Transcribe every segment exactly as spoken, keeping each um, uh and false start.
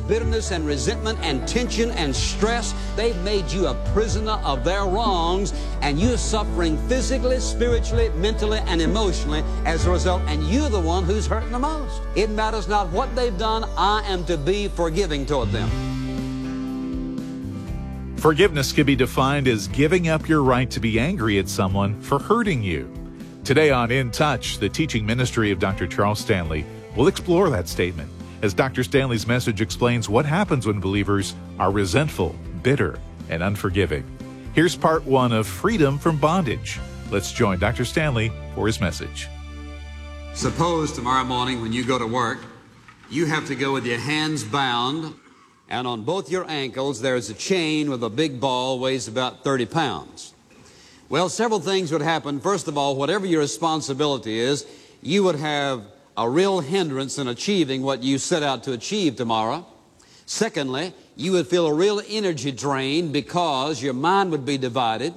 bitterness and resentment and tension and stress. They've made you a prisoner of their wrongs, and you're suffering physically, spiritually, mentally, and emotionally as a result, and you're the one who's hurting the most. It matters not what they've done. I am to be forgiving toward them. Forgiveness can be defined as giving up your right to be angry at someone for hurting you. Today on In Touch, the teaching ministry of Doctor Charles Stanley will explore that statement as Doctor Stanley's message explains what happens when believers are resentful, bitter, and unforgiving. Here's part one of Freedom from Bondage. Let's join Doctor Stanley for his message. Suppose tomorrow morning when you go to work, you have to go with your hands bound, and on both your ankles there's a chain with a big ball, weighs about thirty pounds. Well, several things would happen. First of all, whatever your responsibility is, you would have a real hindrance in achieving what you set out to achieve tomorrow. Secondly, you would feel a real energy drain because your mind would be divided,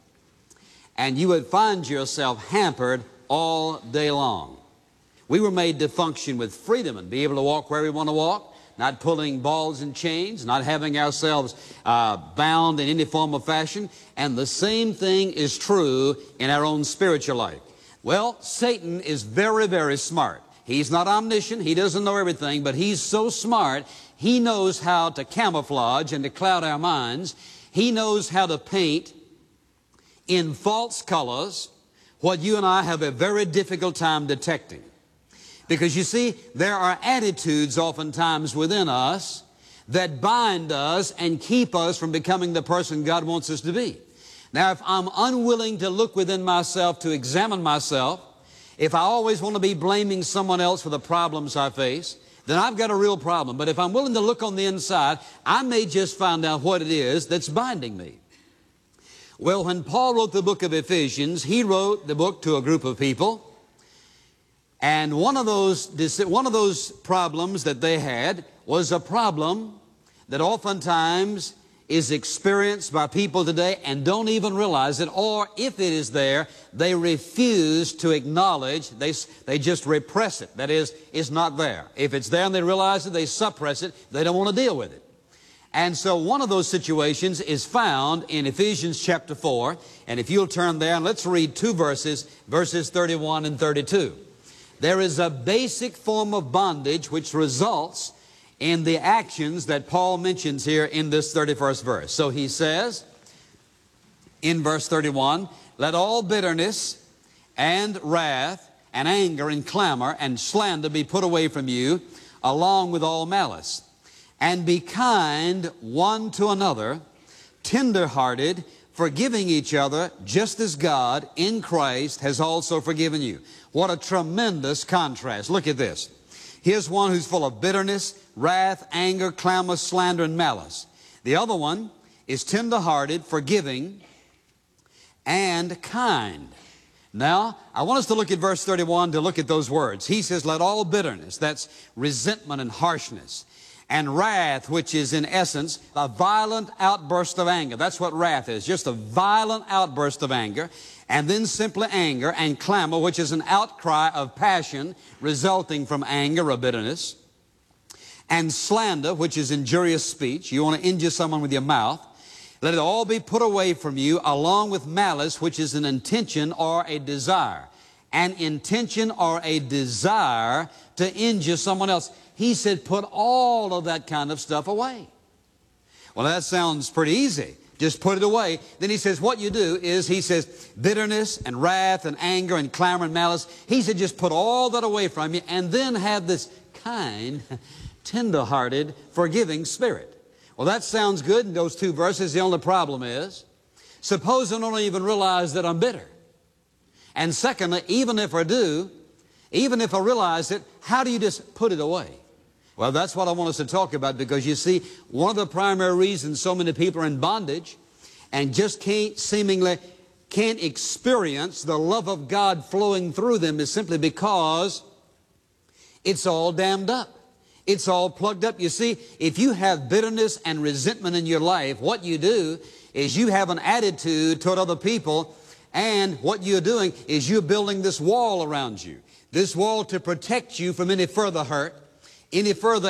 and you would find yourself hampered all day long. We were made to function with freedom and be able to walk where we want to walk, not pulling balls and chains, not having ourselves uh, bound in any form of fashion. And the same thing is true in our own spiritual life. Well, Satan is very, very smart. He's not omniscient. He doesn't know everything, but he's so smart, he knows how to camouflage and to cloud our minds. He knows how to paint in false colors what you and I have a very difficult time detecting. Because you see, there are attitudes oftentimes within us that bind us and keep us from becoming the person God wants us to be. Now, if I'm unwilling to look within myself to examine myself, if I always want to be blaming someone else for the problems I face, then I've got a real problem. But if I'm willing to look on the inside, I may just find out what it is that's binding me. Well, when Paul wrote the book of Ephesians, he wrote the book to a group of people. And one of those, one of those problems that they had was a problem that oftentimes is experienced by people today and don't even realize it, or if it is there, they refuse to acknowledge, they, they just repress it. That is, it's not there. If it's there and they realize it, they suppress it, they don't want to deal with it. And so one of those situations is found in Ephesians chapter four, and if you'll turn there and let's read two verses, verses thirty-one and thirty-two. There is a basic form of bondage which results in the actions that Paul mentions here in this thirty-first verse. So he says in verse thirty-one, let all bitterness and wrath and anger and clamor and slander be put away from you, along with all malice. And be kind one to another, tender-hearted, forgiving each other, just as God in Christ has also forgiven you. What a tremendous contrast. Look at this. Here's one who's full of bitterness, wrath, anger, clamor, slander, and malice. The other one is tender-hearted, forgiving, and kind. Now, I want us to look at verse thirty-one to look at those words. He says, let all bitterness, that's resentment and harshness, and wrath, which is in essence a violent outburst of anger. That's what wrath is, just a violent outburst of anger. And then simply anger, and clamor, which is an outcry of passion resulting from anger or bitterness. And slander, which is injurious speech. You want to injure someone with your mouth. Let it all be put away from you, along with malice, which is an intention or a desire. An intention or a desire to injure someone else. He said, put all of that kind of stuff away. Well, that sounds pretty easy. Just put it away. Then he says, what you do is, he says, bitterness and wrath and anger and clamor and malice. He said, just put all that away from you and then have this kind, tender-hearted, forgiving spirit. Well, that sounds good in those two verses. The only problem is, suppose I don't even realize that I'm bitter. And secondly, even if I do, even if I realize it, how do you just put it away? Well, that's what I want us to talk about, because you see, one of the primary reasons so many people are in bondage and just can't seemingly can't experience the love of God flowing through them is simply because it's all dammed up. It's all plugged up. You see, if you have bitterness and resentment in your life, what you do is you have an attitude toward other people, and what you're doing is you're building this wall around you. This wall to protect you from any further hurt, any further